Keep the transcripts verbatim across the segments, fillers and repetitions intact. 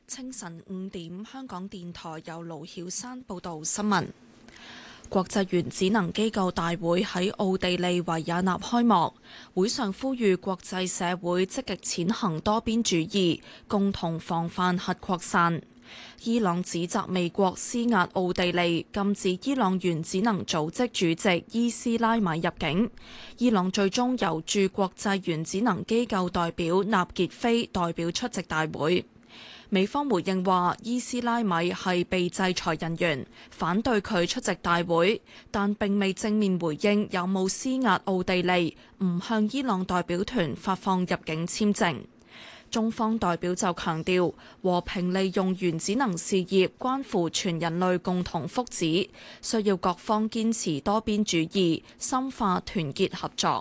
清晨五點，香港電台由盧曉山報道新聞。國際原子能機構大會喺奧地利維也納開幕，會上呼籲國際社會積極踐行多邊主義，共同防範核擴散。伊朗指責美國施壓奧地利，禁止伊朗原子能組織主席伊斯拉米入境。伊朗最終由駐國際原子能機構代表納傑菲代表出席大會。美方回應話，伊斯拉米係被制裁人員，反對佢出席大會，但並未正面回應有冇施壓奧地利唔向伊朗代表團發放入境簽證。中方代表就強調，和平利用原子能事業關乎全人類共同福祉，需要各方堅持多邊主義，深化團結合作。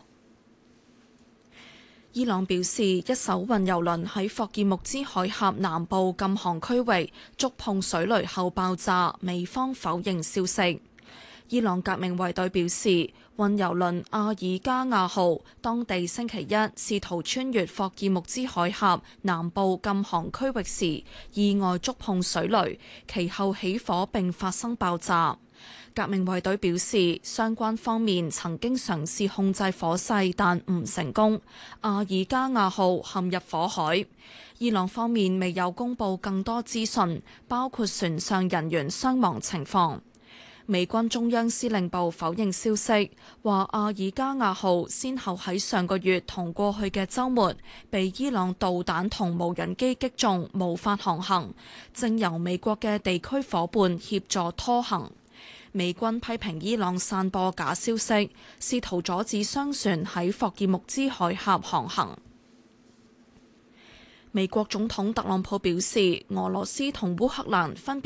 伊朗表示，一艘運油輪喺霍爾木茲海峽南部禁航區域觸碰水雷後爆炸，美方否認消息。伊朗革命衛隊表示，運油輪阿爾加亞號當地星期一試圖穿越霍爾木茲海峽南部禁航區域時，意外觸碰水雷，其後起火並發生爆炸。革命衛隊表示，相關方面曾經嘗試控制火勢，但唔成功。阿爾加亞號陷入火海。伊朗方面未有公布更多資訊，包括船上人員傷亡情況。美軍中央司令部否認消息，話阿爾加亞號先後喺上個月同過去嘅週末被伊朗導彈同無人機擊中，無法航行，正由美國嘅地區夥伴協助拖行。美軍批評伊朗散播假消息，試圖阻止商船喺霍爾木茲海峽航行。美國總統特朗普表示，俄羅斯同烏克蘭分別